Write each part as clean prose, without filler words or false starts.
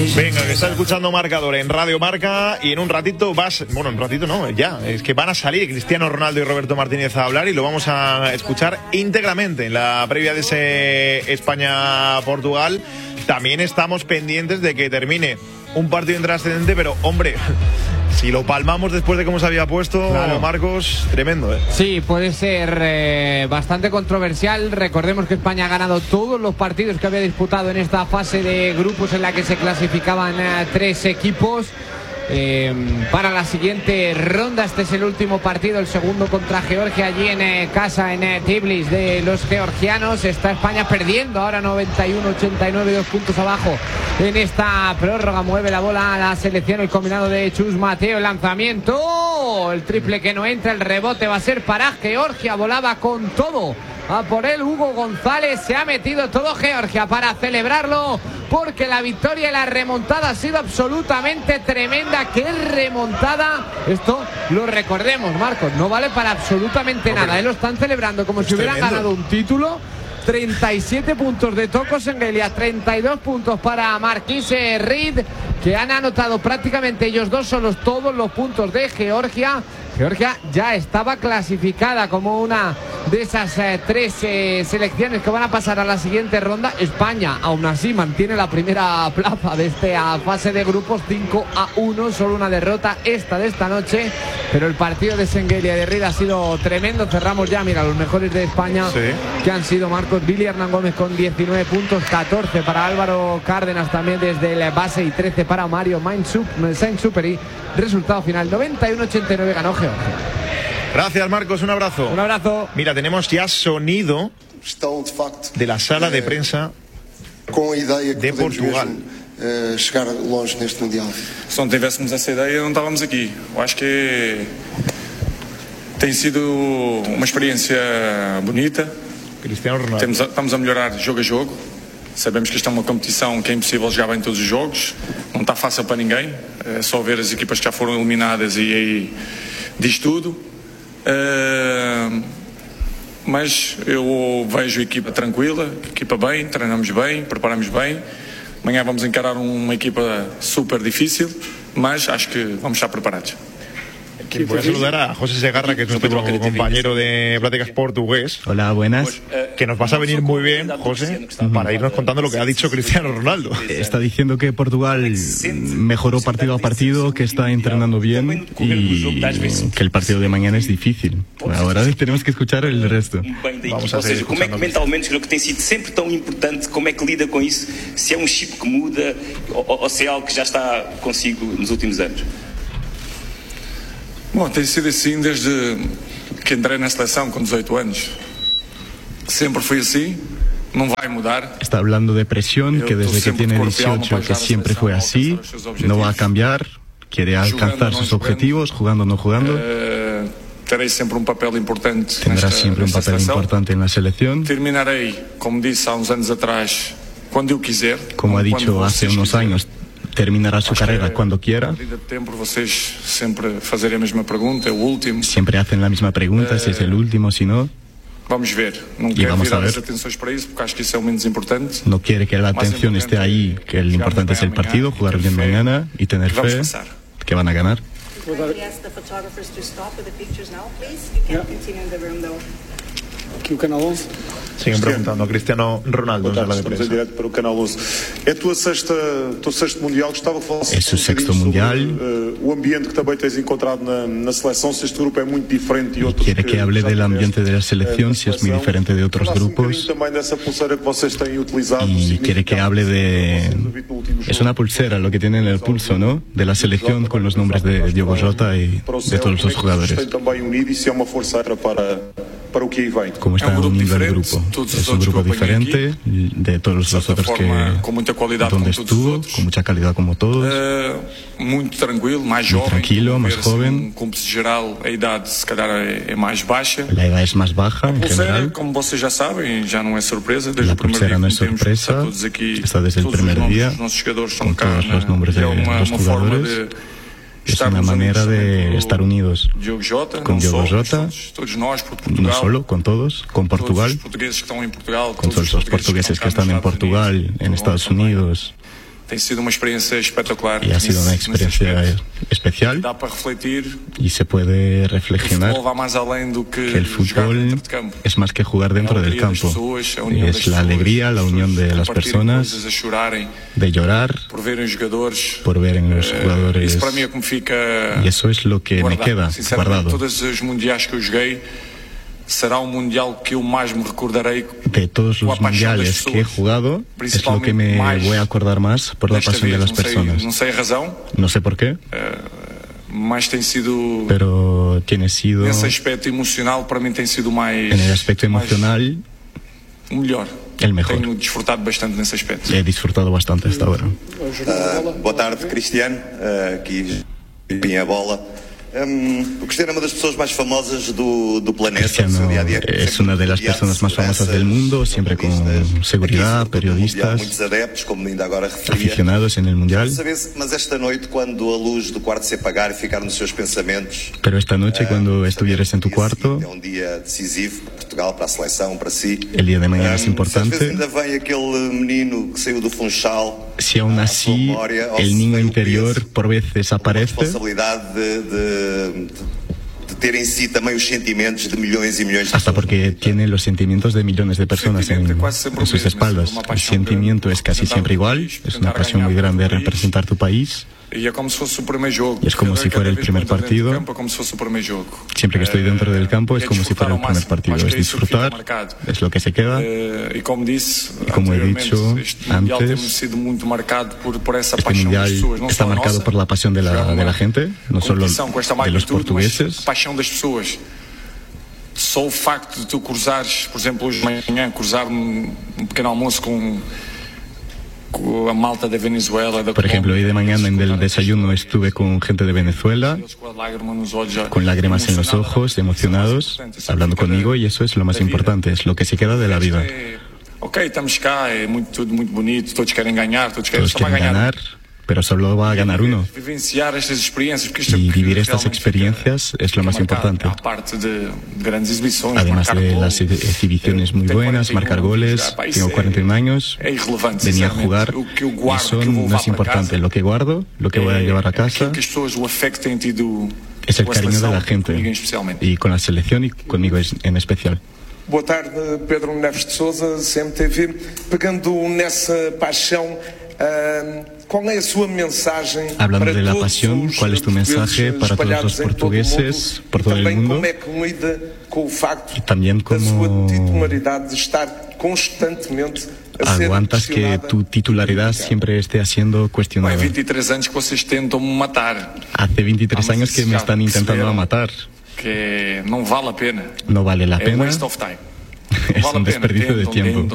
Venga, que está escuchando Marcador en Radio Marca y en un ratito bueno, en un ratito no, ya, es que van a salir Cristiano Ronaldo y Roberto Martínez a hablar y lo vamos a escuchar íntegramente en la previa de ese España-Portugal. También estamos pendientes de que termine un partido intrascendente, pero hombre, si lo palmamos después de cómo se había puesto, claro. Marcos, tremendo, ¿eh? Sí, puede ser bastante controversial. Recordemos que España ha ganado todos los partidos que había disputado en esta fase de grupos en la que se clasificaban 3 equipos. Para la siguiente ronda, este es el último partido, el segundo contra Georgia allí en casa en Tbilisi de los georgianos. Está España perdiendo ahora 91-89, 2 puntos abajo en esta prórroga. Mueve la bola a la selección, el combinado de Chus Mateo, el lanzamiento, el triple que no entra, el rebote va a ser para Georgia. Volaba con todo a por él Hugo González, se ha metido todo Georgia para celebrarlo, porque la victoria y la remontada ha sido absolutamente tremenda. ¡Qué remontada! Esto lo recordemos, Marcos, no vale para absolutamente nada, lo están celebrando como si hubieran ganado un título. 37 puntos de Toko Sengelia, 32 puntos para Marquise Reed, que han anotado prácticamente ellos dos solos todos los puntos de Georgia. Georgia ya estaba clasificada como una de esas 3 selecciones que van a pasar a la siguiente ronda. España aún así mantiene la primera plaza de esta fase de grupos, 5-1, solo una derrota de esta noche, pero el partido de Sengelia y de Reed ha sido tremendo. Cerramos ya, mira, los mejores de España, sí, que han sido Marcos Billy Hernán Gómez con 19 puntos, 14 para Álvaro Cárdenas también desde el base y 13 para Mario Saint-Superi. Resultado final 91-89, ganó Georgia. Gracias, Marcos, un abrazo. Un abrazo. Mira, tenemos ya sonido de la sala de prensa de Portugal. Chegar longe neste Mundial. Se não tivéssemos essa ideia, não estávamos aqui. Eu acho que tem sido uma experiência bonita. Cristiano Ronaldo. Estamos a melhorar jogo a jogo. Sabemos que isto é uma competição que é impossível jogar bem todos os jogos. Não está fácil para ninguém. É só ver as equipas que já foram eliminadas e aí diz tudo. Mas eu vejo a equipa tranquila, a equipa bem, treinamos bem, preparamos bem. Amanhã vamos encarar uma equipa super difícil, mas acho que vamos estar preparados. Voy a saludar a José Segarra, que es nuestro compañero de Pláticas Portugués. Hola, buenas. Que nos vas a venir muy bien, José, para irnos contando lo que ha dicho Cristiano Ronaldo. Está diciendo que Portugal mejoró partido a partido, que está entrenando bien y que el partido de mañana es difícil. Ahora tenemos que escuchar el resto. Vamos a seguir escuchando. Como é que mentalmente creo que tem sido sempre tão importante, como é que lida com isso, se é chip que muda ou se é algo que já está consigo nos últimos anos? Bom, tem sido assim desde que entrei na seleção com 18 anos. Siempre fue así, no va a mudar. Está hablando de presión, que desde que tiene 18 que siempre fue así, no va a cambiar, quiere alcanzar sus objetivos, jugando o no jugando. Tendrá siempre un papel importante en la selección. Terminaré, como dije hace unos años atrás, cuando yo quiser. Como ha dicho hace unos años, terminará su carrera cuando quiera. Siempre hacen la misma pregunta, si es el último, si no. Vamos a ver, no quiero virar las atenciones para eso porque acho que eso es lo menos importante. No quiere que la atención esté ahí, que lo importante es el partido, jugar bien mañana y tener fe que van a ganar. Aqui o Canal 11. Siguen preguntando a Cristiano Ronaldo en la de prensa. Para o Canal 11. É o teu sexto mundial, gostava de falar sobre o sexto mundial. O ambiente que também tens encontrado na seleção, se este grupo é muito diferente de outros. Quiere que hable del ambiente de la selección, si es muy diferente de otros grupos. Também dessa pulseira que vocês têm utilizado. Y quiere que hable de... Es una pulsera lo que tiene en el pulso, ¿no? De la selección con los nombres de Diogo Jota y de todos los jugadores. Também unido e se é uma força para o que aí vem. Como está uniendo el grupo. Es un grupo diferente de todos los otros que donde estuvo, con mucha calidad como todos. Muy tranquilo, más joven. Geral, a idade se calhar é mais baixa. La edad es más baja en general. Como vocês já sabem, já não é surpresa. Desde la pulsera no es sorpresa. Está desde el primer día con todos los nombres de los jugadores. Es una manera de estar unidos con Diogo Jota, no solo, con todos, con Portugal, con todos los portugueses que están en Portugal, en Estados Unidos Tem sido uma experiência espetacular. Y ha sido una experiencia especial. Dá para refletir. Y se puede reflexionar O futebol vai mais além do que el fútbol es más que jugar dentro del campo. Es la alegría, la unión de las personas, de llorar, por ver en los jugadores. Y eso es lo que me queda guardado. Todos os mundiais que eu joguei, será un mundial que eu mais me recordarei. De todos los mundiales que he jugado, es lo que me voy a acordar más por la pasión de las personas. No sé por qué. Mas tem sido, pero tiene sido, nesse aspecto emocional, para mim tem sido mais, en el aspecto emocional, o melhor. El mejor. Tenho desfrutado bastante nesse aspecto. He disfrutado bastante hasta ahora. Boa tarde, Cristiano. Aqui em a bola. O Cristiano é uma das pessoas mais famosas do planeta. Cristiano es una de las personas más famosas del mundo, siempre con seguridad, periodistas, muitos adeptos, como ainda agora referia, aficionados en el mundial. Mas esta noite, quando a luz do quarto se apagar e ficar nos seus pensamentos. Pero esta noche, cuando estuvieras en tu cuarto, é día decisivo para Portugal, para a seleção, para si. El día de mañana es importante. Se ainda vem aquele menino que saiu do Funchal. Si aún así el niño interior por veces aparece. De ter em si também os sentimentos de milhões e milhões de hasta porque tiene los sentimientos de millones de personas en sus espaldas. El sentimiento es casi siempre igual, es una pasión muy grande de representar tu país. Y es como si fuera el primer partido. Siempre que estoy dentro del campo es como si fuera el primer partido. Es disfrutar, es lo que se queda. Y como he dicho antes, este mundial está marcado por la pasión de la gente, no solo de los portugueses. Só o facto de tu cruzares, por exemplo, hoje de manhã, cruzar pequeno almoço com a malta de Venezuela. Por ejemplo, hoy de mañana en el desayuno estuve con gente de Venezuela, con lágrimas en los ojos, emocionados, hablando conmigo, y eso es lo más importante, es lo que se queda de la vida. Ok, estamos cá, é tudo muito bonito, todos quieren ganar, todos quieren ganar, pero solo va a ganar uno. Y vivir estas experiencias es lo más importante. Además de las exhibiciones muy buenas, marcar goles, tengo 41 años, venir a jugar, eso no es importante. Lo que guardo, lo que voy a llevar a casa, es el cariño de la gente, y con la selección y conmigo en especial. Boa tarde, Pedro Neves de Sousa, CMTV. Pegando nessa paixão, ¿cuál es su mensaje? Hablando de la pasión, ¿cuál es tu mensaje para todos los portugueses por todo el mundo? Y también cómo aguantas que tu titularidad siempre esté siendo cuestionada. Hace 23 años que vocês tentam me matar. Hace 23 años que me están intentando matar. Que no vale la pena. No vale la pena. Es waste of time. Es un desperdicio de tiempo.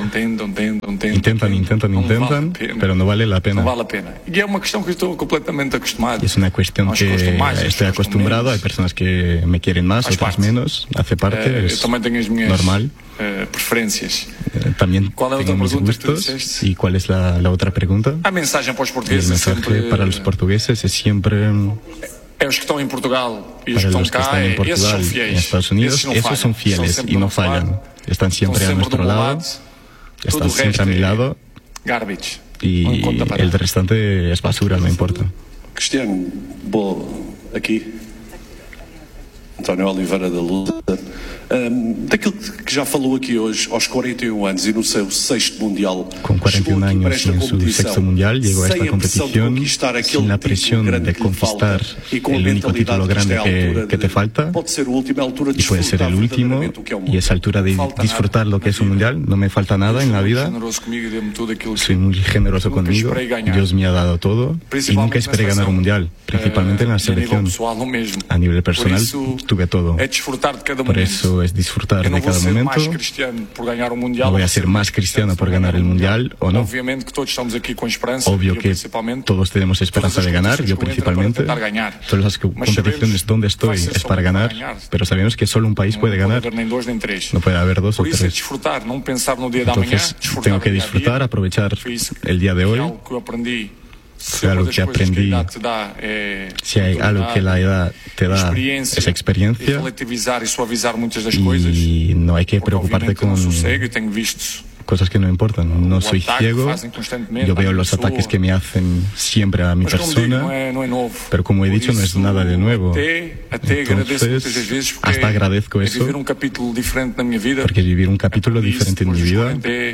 Intentan, pero no vale la pena. No vale la pena. Y es una cuestión que estoy completamente acostumado. Es una cuestión que estoy acostumbrado. Hay personas que me quieren más, otras menos. Hace parte, es normal. Preferencias. También tengo mis gustos. ¿Y cuál es la otra pregunta? El mensaje para los portugueses es siempre... Los que están en Portugal y para los que están en Portugal y en Estados Unidos, esos son fieles y no fallan. Están siempre a nuestro lado, están siempre a mi lado, y el restante es basura, no importa. Cristiano, aquí, António Oliveira da Luta. Daquilo que já falou aqui hoje, aos 41 anos e no seu 6º Mundial, con 41 años y en su 6º Mundial llegó a esta competición sin la presión de conquistar el único título grande que te falta, y puede ser el último, y esa altura de disfrutar lo que es un Mundial. No me falta nada en la vida, soy muy generoso conmigo, Dios me ha dado todo y nunca esperé ganar un Mundial, principalmente en la selección. A nivel personal tuve todo, por eso es disfrutar de cada momento. No voy a ser más cristiano por ganar el Mundial o no. Obvio que todos tenemos esperanza de ganar, yo principalmente. Todas las competiciones donde estoy es para ganar, pero sabemos que solo un país puede ganar, no puede haber dos o tres. Entonces tengo que disfrutar, aprovechar el día de hoy. Fue algo que aprendí. Si hay algo que la edad te da, es experiencia, y no hay que preocuparte con cosas que no importan. No soy ciego, yo veo los ataques que me hacen siempre a mi persona, pero como he dicho, no es nada de nuevo. Entonces, hasta agradezco eso, porque vivir un capítulo diferente en mi vida.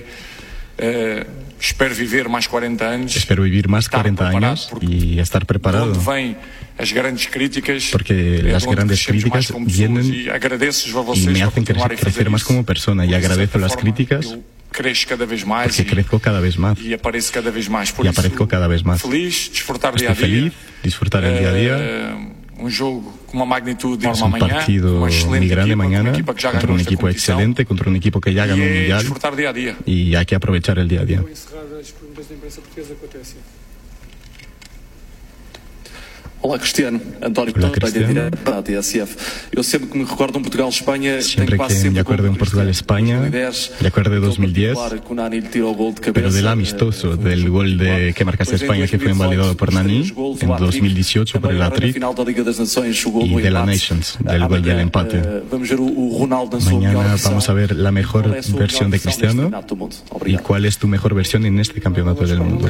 Espero vivir más 40 años. Espero vivir más 40 años y estar preparado. Porque las grandes críticas vienen y me hacen crecer más como persona. Y agradezco las críticas porque crezco cada vez más. Y aparezco cada vez más. Estoy feliz, disfrutar el día a día. Es un partido muy grande mañana contra un equipo excelente, contra un equipo que ya ganó un mundial, y hay que aprovechar el día a día. Olá, Cristiano. António Pereira, para a TSF. Eu sempre que me recordo Portugal-Espanha, siempre que me acuerdo en Portugal-España, me acuerdo de 2010, pero del amistoso, del gol que marcaste España, que fue invalidado por Nani, en 2018 por el hat-trick, y de la Nations, del gol del empate. Mañana vamos a ver la mejor versión de Cristiano. ¿Y cuál es tu mejor versión en este campeonato del mundo?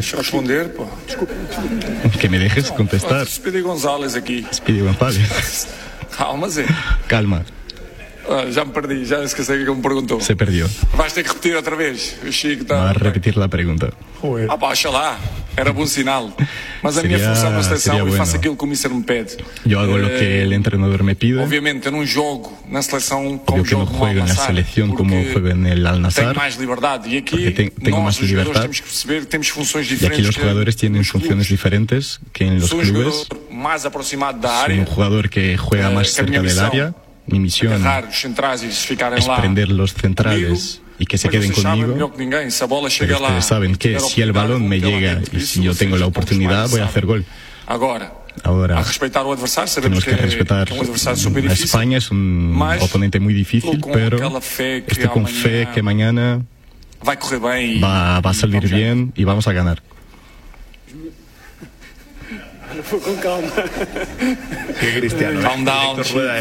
Que me dejes contestar. Speedy González aqui. Speedy González. Calma, Zé. Calma. Já me perdi, já esqueci o que me perguntou. Se perdió. Vais ter que repetir outra vez. O Chico está... Va a repetir la pregunta. Baixa lá. Era bom sinal. Mas a minha função na seleção, eu faço aquilo que o Mister me pede. Yo hago lo que el entrenador me pide. Obviamente, eu não jogo na seleção como yo jogo no juego en la selección como juego en el Al-Nassr. Tenho mais liberdade. E aqui, tengo más libertad. Temos que perceber que temos funções Y diferentes. aquí los jugadores tienen funciones diferentes que en los clubes. Mais aproximado da área. Soy un jugador que juega más cerca del área. Mi misión es prender los centrales y que se queden conmigo, pero ustedes saben que si el balón me llega y si yo tengo la oportunidad, voy a hacer gol. Ahora, tenemos que respetar a España, es un oponente muy difícil, pero estoy con fe que mañana va a salir bien y vamos a ganar. Con calma. Qué Cristiano. Calm down.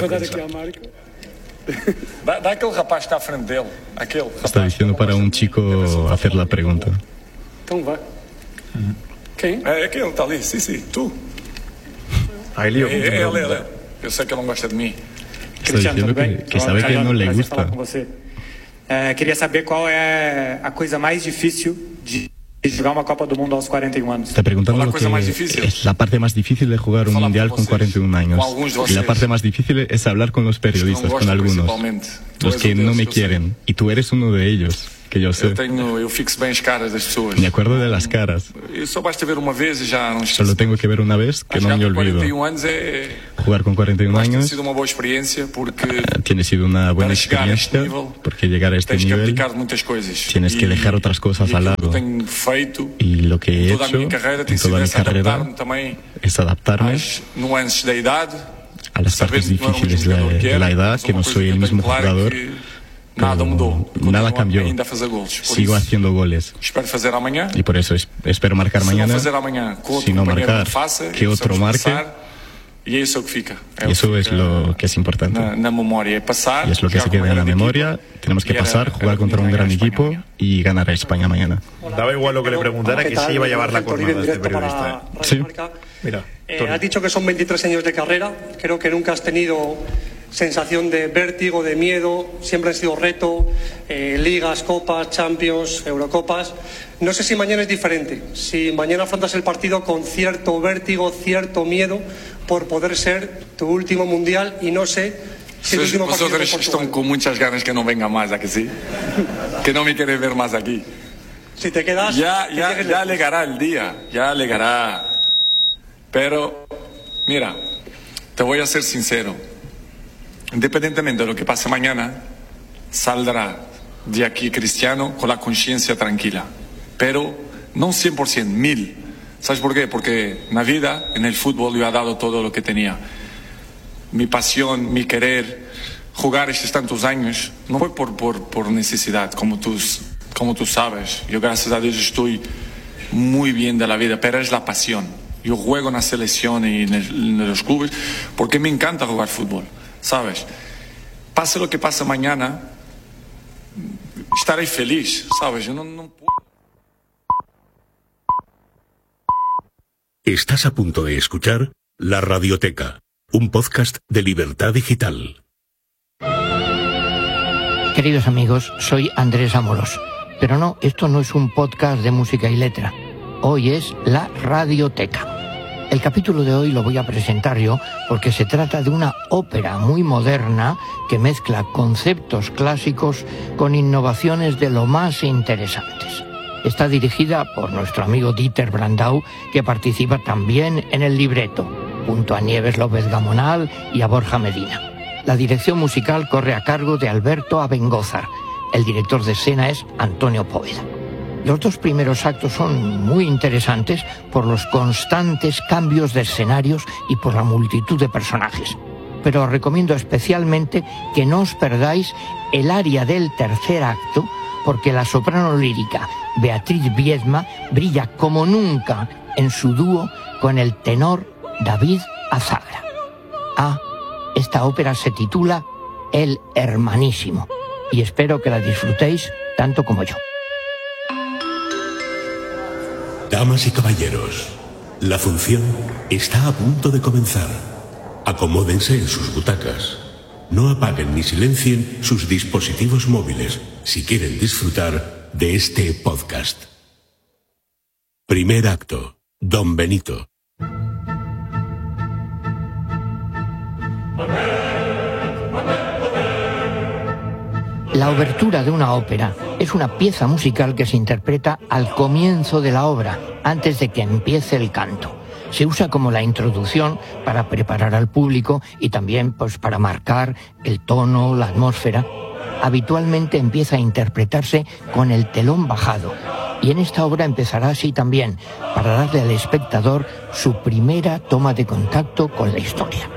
Dá aquele rapaz que está à frente dele. Está diciendo para un chico hacer la pregunta. Então vai. Quem? É aquele, está ali. Sim, tu. Ele. Eu sei que ele não gosta de mim. Está diciendo que sabe que no le gusta. Queria saber qual é a coisa mais difícil de jugar uma Copa do Mundo aos 41 años. Está preguntando lo que es la parte más difícil de jugar un mundial con 41 años. Y la parte más difícil es hablar con los periodistas, con algunos, los que no me quieren. Y tú eres uno de ellos, que yo sé. Eu fixo bem as caras das pessoas. Me acuerdo de las caras. Só basta ver uma vez e já não esqueço. Solo tengo que ver una vez que no me olvido. Jugar con 41 años ha sido uma boa experiência porque tiene sido una buena experiencia porque llegar a este nivel tienes que dejar otras cosas al lado. Y lo que he hecho en toda mi carrera es adaptarme a las partes difíciles de la edad, que no soy el mismo jugador. Nada cambió. Sigo haciendo goles. Y por eso espero marcar mañana. Si no marcar, que otro marque. Y eso que fica. Y eso es lo que es importante. Y es lo que se queda en la memoria. Tenemos que pasar, jugar contra un gran equipo y ganar a España mañana. Daba igual lo que le preguntara, que sí iba a llevar la cornada este periodista. Sí. Mira, has dicho que son 23 años de carrera. Creo que nunca has tenido sensación de vértigo, de miedo. Siempre han sido reto. Ligas, copas, Champions, Eurocopas. No sé si mañana es diferente. Si mañana afrontas el partido con cierto vértigo, cierto miedo por poder ser tu último mundial y no sé si el último partido de Portugal. Están con muchas ganas que no venga más, ¿a que sí? Que no me quieren ver más aquí. Si te quedas... Ya llegará el día, ya llegará. Pero, mira, te voy a ser sincero. Independientemente de lo que pase mañana, saldrá de aquí Cristiano con la conciencia tranquila. Pero no 100%, 1000%. ¿Sabes por qué? Porque en la vida, en el fútbol, yo he dado todo lo que tenía. Mi pasión, mi querer, jugar estos tantos años, no fue por necesidad, como tú sabes. Yo, gracias a Dios, estoy muy bien de la vida, pero es la pasión. Yo juego en la selección y en los clubes porque me encanta jugar fútbol, ¿sabes? Pase lo que pase mañana, estarei feliz, sabes? Eu não... Estás a punto de escuchar La Radioteca, un podcast de Libertad Digital. Queridos amigos, soy Andrés Amorós. Pero no, esto no es un podcast de música y letra. Hoy es La Radioteca. El capítulo de hoy lo voy a presentar yo porque se trata de una ópera muy moderna que mezcla conceptos clásicos con innovaciones de lo más interesantes. Está dirigida por nuestro amigo Dieter Brandau, que participa también en el libreto, junto a Nieves López Gamonal y a Borja Medina. La dirección musical corre a cargo de Alberto Abengózar. El director de escena es Antonio Poveda. Los dos primeros actos son muy interesantes por los constantes cambios de escenarios y por la multitud de personajes. Pero os recomiendo especialmente que no os perdáis el aria del tercer acto, porque la soprano lírica Beatriz Viedma brilla como nunca en su dúo con el tenor David Azagra. Esta ópera se titula El Hermanísimo y espero que la disfrutéis tanto como yo. Damas y caballeros, la función está a punto de comenzar. Acomódense en sus butacas. No apaguen ni silencien sus dispositivos móviles si quieren disfrutar de este podcast. Primer acto, Don Benito. La obertura de una ópera es una pieza musical que se interpreta al comienzo de la obra, antes de que empiece el canto. Se usa como la introducción para preparar al público y también para marcar el tono, la atmósfera. Habitualmente empieza a interpretarse con el telón bajado y en esta obra empezará así también, para darle al espectador su primera toma de contacto con la historia.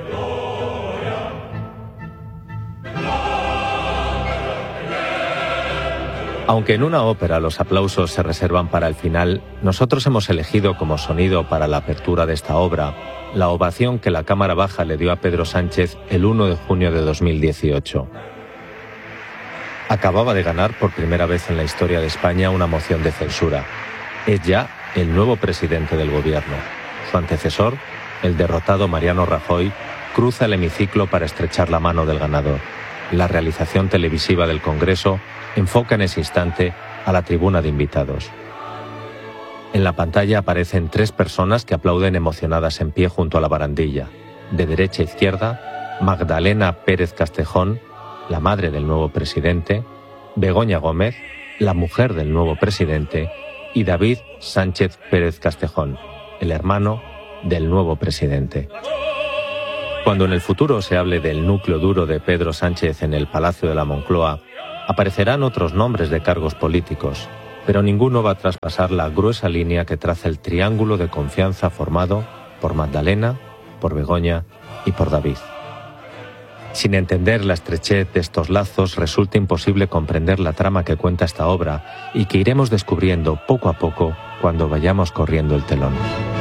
Aunque en una ópera los aplausos se reservan para el final, nosotros hemos elegido como sonido para la apertura de esta obra la ovación que la Cámara Baja le dio a Pedro Sánchez el 1 de junio de 2018. Acababa de ganar por primera vez en la historia de España una moción de censura. Es ya el nuevo presidente del gobierno. Su antecesor, el derrotado Mariano Rajoy, cruza el hemiciclo para estrechar la mano del ganador. La realización televisiva del Congreso enfoca en ese instante a la tribuna de invitados. En la pantalla aparecen 3 personas que aplauden emocionadas en pie junto a la barandilla. De derecha a izquierda, Magdalena Pérez Castejón, la madre del nuevo presidente, Begoña Gómez, la mujer del nuevo presidente, y David Sánchez Pérez Castejón, el hermano del nuevo presidente. Cuando en el futuro se hable del núcleo duro de Pedro Sánchez en el Palacio de la Moncloa, aparecerán otros nombres de cargos políticos, pero ninguno va a traspasar la gruesa línea que traza el triángulo de confianza formado por Magdalena, por Begoña y por David. Sin entender la estrechez de estos lazos, resulta imposible comprender la trama que cuenta esta obra y que iremos descubriendo poco a poco cuando vayamos corriendo el telón.